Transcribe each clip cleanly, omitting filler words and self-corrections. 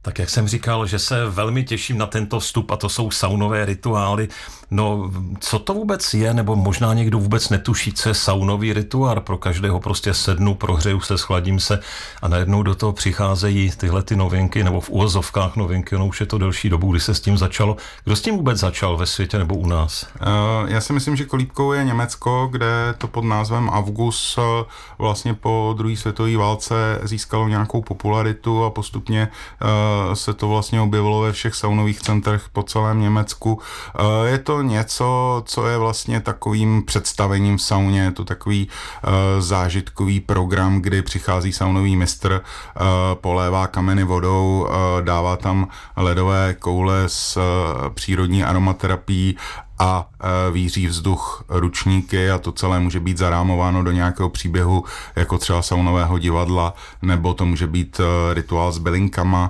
Tak jak jsem říkal, že se velmi těším na tento vstup a to jsou saunové rituály. No, co to vůbec je, nebo možná někdo vůbec netuší, co je saunový rituál. Pro každého prostě sednu, prohřeju se, schladím se a najednou do toho přicházejí tyhle ty novinky, nebo v uvozovkách novinky, no už je to delší dobu, kdy se s tím začalo. Kdo s tím vůbec začal ve světě nebo u nás? Já si myslím, že kolíbkou je Německo, kde to pod názvem Avgus vlastně po druhé světové válce získalo nějakou popularitu a postupně se to vlastně objevilo ve všech saunových centrech po celém Německu. Je to něco, co je vlastně takovým představením v sauně, je to takový zážitkový program, kdy přichází saunový mistr, polévá kameny vodou, dává tam ledové koule s přírodní aromaterapií a víří vzduch ručníky a to celé může být zarámováno do nějakého příběhu, jako třeba saunového divadla, nebo to může být rituál s bylinkama.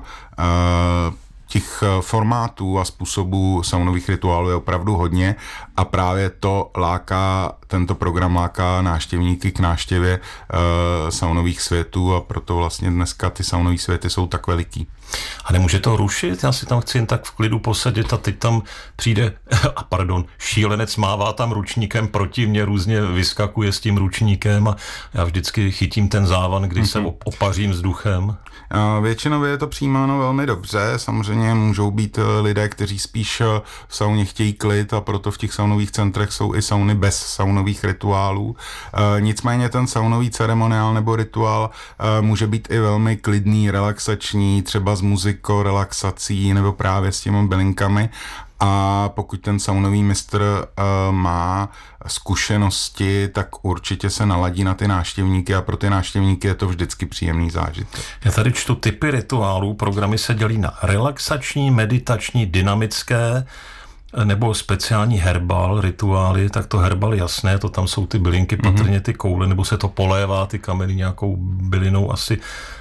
Těch formátů a způsobů saunových rituálů je opravdu hodně a právě tento program láká návštěvníky k návštěvě saunových světů a proto vlastně dneska ty saunové světy jsou tak veliký. A nemůže to rušit? Já si tam chci jen tak v klidu posadit a teď tam přijde, šílenec mává tam ručníkem proti mě, různě vyskakuje s tím ručníkem a já vždycky chytím ten závan, když se opařím vzduchem. Většinově je to přijímáno velmi dobře, samozřejmě můžou být lidé, kteří spíš v sauně chtějí klid a proto v těch saunových centrech jsou i sauny bez saunových rituálů. Nicméně ten saunový ceremoniál nebo rituál může být i velmi klidný, relaxační, třeba s muzikou, relaxací nebo právě s těmi bylinkami. A pokud ten saunový mistr má zkušenosti, tak určitě se naladí na ty návštěvníky a pro ty návštěvníky je to vždycky příjemný zážitek. Já tady čtu typy rituálů, programy se dělí na relaxační, meditační, dynamické nebo speciální herbal rituály, tak to herbal jasné, to tam jsou ty bylinky, patrně ty koule, nebo se to polévá ty kameny nějakou bylinou asi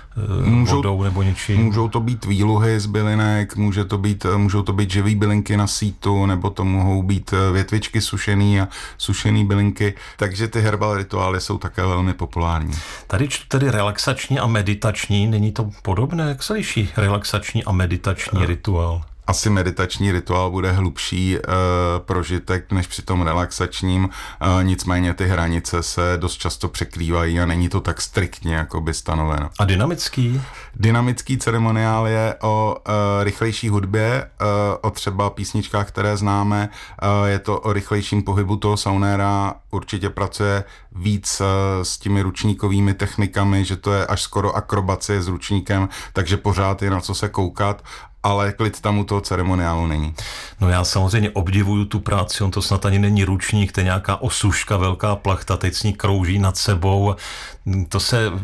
vodou nebo něčím. Můžou to být výluhy z bylinek, můžou to být živý bylinky na sítu, nebo to mohou být větvičky sušený a sušený bylinky, takže ty herbal rituály jsou také velmi populární. Tady čtu tedy relaxační a meditační, není to podobné? Jak se liší relaxační a meditační rituál? Asi meditační rituál bude hlubší prožitek než při tom relaxačním, nicméně ty hranice se dost často překrývají a není to tak striktně jakoby stanoveno. A dynamický? Dynamický ceremoniál je o rychlejší hudbě, o třeba písničkách, které známe, je to o rychlejším pohybu toho saunéra, určitě pracuje víc s těmi ručníkovými technikami, že to je až skoro akrobacie s ručníkem, takže pořád je na co se koukat, ale klid tam u toho ceremoniálu není. No já samozřejmě obdivuju tu práci, on to snad ani není ručník, to je nějaká osuška, velká plachta, teď s ní krouží nad sebou. To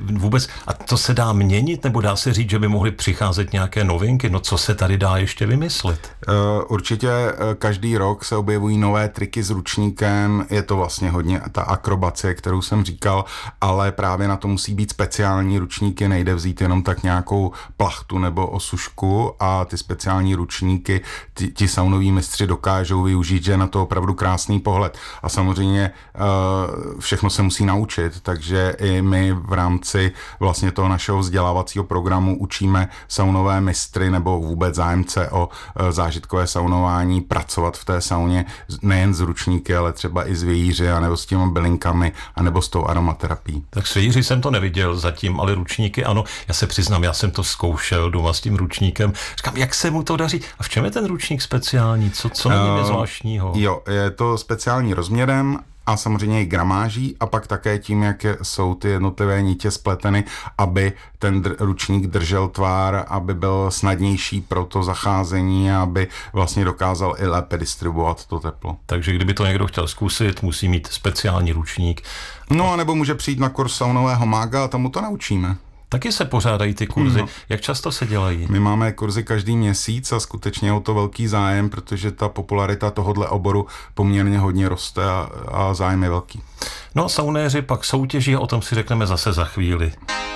se dá měnit, nebo dá se říct, že by mohly přicházet nějaké novinky? No co se tady dá ještě vymyslet? Určitě každý rok se objevují nové triky s ručníkem, je to vlastně hodně ta akrobacie, kterou jsem říkal, ale právě na to musí být speciální ručníky, nejde vzít jenom tak nějakou plachtu nebo osušku a ty speciální ručníky ti saunoví mistři dokážou využít, že je na to opravdu krásný pohled. A samozřejmě všechno se musí naučit, takže i my v rámci vlastně toho našeho vzdělávacího programu učíme saunové mistry nebo vůbec zájemce o zážitkové saunování pracovat v té sauně nejen s ručníky, ale třeba i s vějíři, anebo s těmi bylinkami, anebo s tou aromaterapií. Tak s vějíři jsem to neviděl zatím, ale ručníky ano. Já se přiznám, já jsem to zkoušel doma s tím ručníkem. Říkám, jak se mu to daří? A v čem je ten ručník speciální? Co na něm je zvláštního? Jo, je to speciální rozměrem a samozřejmě i gramáží a pak také tím, jak jsou ty jednotlivé nitě spleteny, aby ten ručník držel tvár, aby byl snadnější pro to zacházení a aby vlastně dokázal i lépe distribuovat to teplo. Takže kdyby to někdo chtěl zkusit, musí mít speciální ručník. No a nebo může přijít na kurz saunového mága a tomu to naučíme. Taky se pořádají ty kurzy. No. Jak často se dělají? My máme kurzy každý měsíc a skutečně je o to velký zájem, protože ta popularita tohodle oboru poměrně hodně roste a zájem je velký. No a saunéři pak soutěží a o tom si řekneme zase za chvíli.